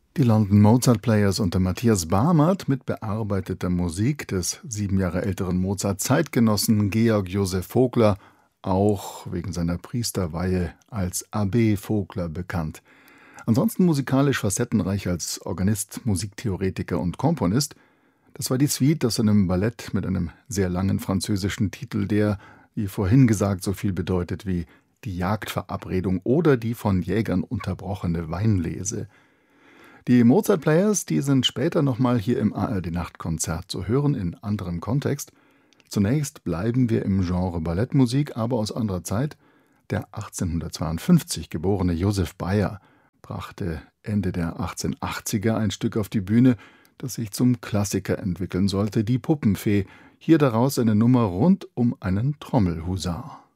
Die London Mozart Players unter Matthias Barmert mit bearbeiteter Musik des 7 Jahre älteren Mozart-Zeitgenossen Georg Joseph Vogler, auch wegen seiner Priesterweihe als Abbé Vogler bekannt. Ansonsten musikalisch facettenreich als Organist, Musiktheoretiker und Komponist. Das war die Suite aus einem Ballett mit einem sehr langen französischen Titel, der, wie vorhin gesagt, so viel bedeutet wie die Jagdverabredung oder die von Jägern unterbrochene Weinlese. Die Mozart Players, die sind später nochmal hier im ARD-Nachtkonzert zu hören, in anderem Kontext. Zunächst bleiben wir im Genre Ballettmusik, aber aus anderer Zeit. Der 1852 geborene Joseph Bayer brachte Ende der 1880er ein Stück auf die Bühne, das sich zum Klassiker entwickeln sollte, die Puppenfee. Hier daraus eine Nummer rund um einen Trommelhusar.